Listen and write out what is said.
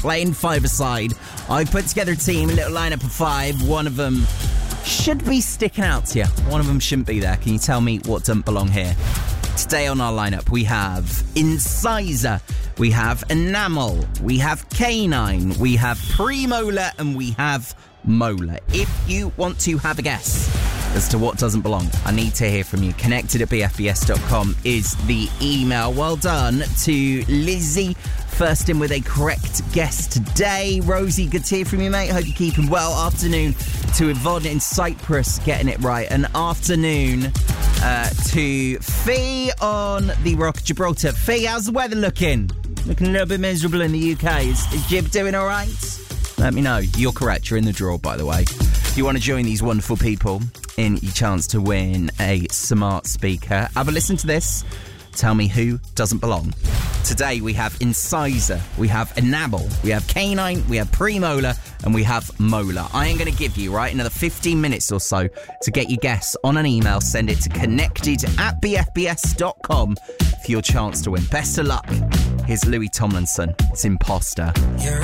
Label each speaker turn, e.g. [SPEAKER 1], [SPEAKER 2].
[SPEAKER 1] playing five-a-side. I've put together a team, a little lineup of 5. One of them should be sticking out to you. One of them shouldn't be there. Can you tell me what doesn't belong here? Today on our lineup, we have Incisor, we have Enamel, we have Canine, we have Premolar, and we have Molar. If you want to have a guess as to what doesn't belong, I need to hear from you. connected@bfbs.com is the email. Well done to Lizzie, first in with a correct guess today. Rosie, good to hear from you, mate. Hope you're keeping well. Afternoon to Yvonne in Cyprus, getting it right. And afternoon to Fee on the Rock of Gibraltar. Fee, how's the weather looking? Looking a little bit miserable in the UK. Is Jib doing all right? Let me know. You're correct. You're in the draw, by the way. If you want to join these wonderful people in your chance to win a smart speaker, have a listen to this. Tell me who doesn't belong. Today we have Incisor, we have Enamel, we have Canine, we have Premolar, and we have Molar. I am going to give you, another 15 minutes or so to get your guess on an email. Send it to connected@bfbs.com for your chance to win. Best of luck. Here's Louis Tomlinson. It's Imposter.